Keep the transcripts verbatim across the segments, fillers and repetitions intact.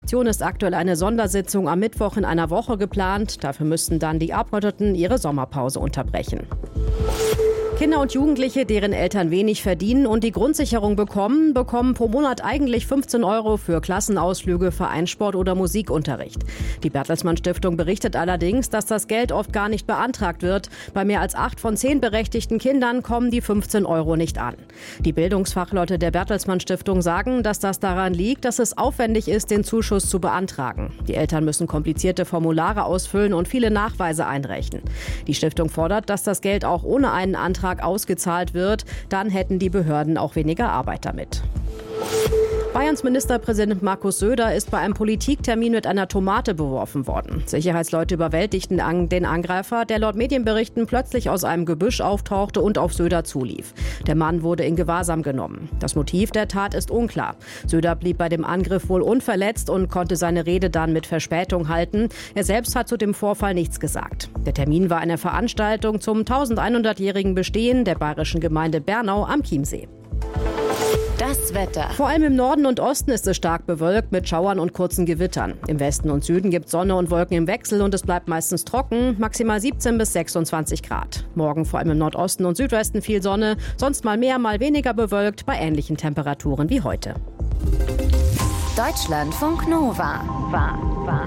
Fraktion ist aktuell eine Sondersitzung am Mittwoch in einer Woche geplant. Dafür müssten dann die Abgeordneten ihre Sommerpause unterbrechen. Kinder und Jugendliche, deren Eltern wenig verdienen und die Grundsicherung bekommen, bekommen pro Monat eigentlich fünfzehn Euro für Klassenausflüge, Vereinssport oder Musikunterricht. Die Bertelsmann Stiftung berichtet allerdings, dass das Geld oft gar nicht beantragt wird. Bei mehr als acht von zehn berechtigten Kindern kommen die fünfzehn Euro nicht an. Die Bildungsfachleute der Bertelsmann Stiftung sagen, dass das daran liegt, dass es aufwendig ist, den Zuschuss zu beantragen. Die Eltern müssen komplizierte Formulare ausfüllen und viele Nachweise einreichen. Die Stiftung fordert, dass das Geld auch ohne einen Antrag ausgezahlt wird, dann hätten die Behörden auch weniger Arbeit damit. Bayerns Ministerpräsident Markus Söder ist bei einem Politiktermin mit einer Tomate beworfen worden. Sicherheitsleute überwältigten den Angreifer, der laut Medienberichten plötzlich aus einem Gebüsch auftauchte und auf Söder zulief. Der Mann wurde in Gewahrsam genommen. Das Motiv der Tat ist unklar. Söder blieb bei dem Angriff wohl unverletzt und konnte seine Rede dann mit Verspätung halten. Er selbst hat zu dem Vorfall nichts gesagt. Der Termin war eine Veranstaltung zum tausendeinhundertjährigen Bestehen der bayerischen Gemeinde Bernau am Chiemsee. Das Wetter. Vor allem im Norden und Osten ist es stark bewölkt mit Schauern und kurzen Gewittern. Im Westen und Süden gibt es Sonne und Wolken im Wechsel und es bleibt meistens trocken, maximal siebzehn bis sechsundzwanzig Grad. Morgen vor allem im Nordosten und Südwesten viel Sonne, sonst mal mehr, mal weniger bewölkt bei ähnlichen Temperaturen wie heute. Deutschlandfunk Nova. War, war.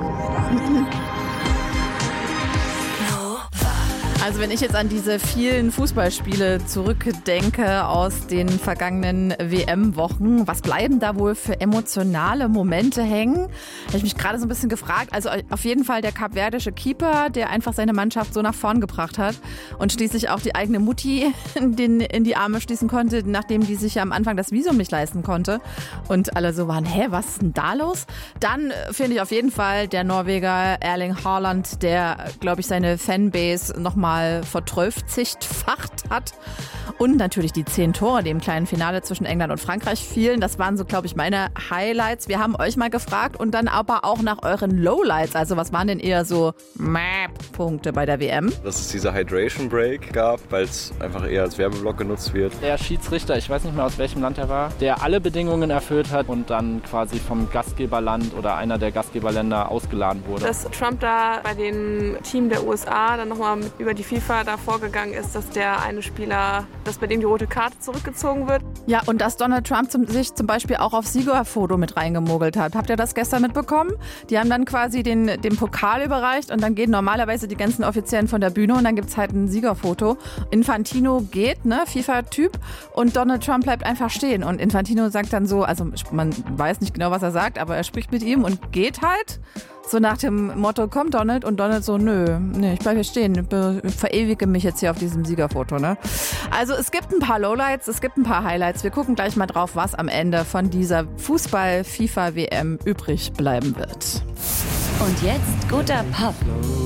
Also wenn ich jetzt an diese vielen Fußballspiele zurückdenke aus den vergangenen W M-Wochen, was bleiben da wohl für emotionale Momente hängen? Habe ich mich gerade so ein bisschen gefragt. Also auf jeden Fall der kapverdische Keeper, der einfach seine Mannschaft so nach vorn gebracht hat und schließlich auch die eigene Mutti in, den, in die Arme schließen konnte, nachdem die sich ja am Anfang das Visum nicht leisten konnte. Und alle so waren, hä, was ist denn da los? Dann finde ich auf jeden Fall der Norweger Erling Haaland, der, glaube ich, seine Fanbase nochmal vertröfzigfacht hat. Und natürlich die zehn Tore, die im kleinen Finale zwischen England und Frankreich fielen. Das waren so, glaube ich, meine Highlights. Wir haben euch mal gefragt und dann aber auch nach euren Lowlights. Also was waren denn eher so Map-Punkte bei der W M? Dass es diese Hydration Break gab, weil es einfach eher als Werbeblock genutzt wird. Der Schiedsrichter, ich weiß nicht mehr aus welchem Land er war, der alle Bedingungen erfüllt hat und dann quasi vom Gastgeberland oder einer der Gastgeberländer ausgeladen wurde. Dass Trump da bei dem Team der U S A dann nochmal über die FIFA da vorgegangen ist, dass der eine Spieler, dass bei dem die rote Karte zurückgezogen wird. Ja, und dass Donald Trump zum, sich zum Beispiel auch aufs Siegerfoto mit reingemogelt hat. Habt ihr das gestern mitbekommen? Die haben dann quasi den, den Pokal überreicht und dann gehen normalerweise die ganzen Offiziellen von der Bühne und dann gibt es halt ein Siegerfoto. Infantino geht, ne, FIFA-Typ, und Donald Trump bleibt einfach stehen. Und Infantino sagt dann so, also man weiß nicht genau, was er sagt, aber er spricht mit ihm und geht halt. So nach dem Motto, komm Donald, und Donald so, nö, nee, ich bleibe hier stehen, ich verewige mich jetzt hier auf diesem Siegerfoto, ne? Also es gibt ein paar Lowlights, es gibt ein paar Highlights. Wir gucken gleich mal drauf, was am Ende von dieser Fußball-FIFA-W M übrig bleiben wird. Und jetzt guter Pop.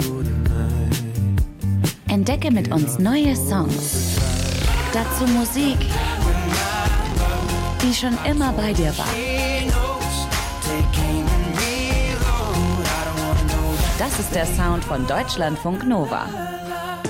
Entdecke mit uns neue Songs. Dazu Musik, die schon immer bei dir war. Das ist der Sound von Deutschlandfunk Nova.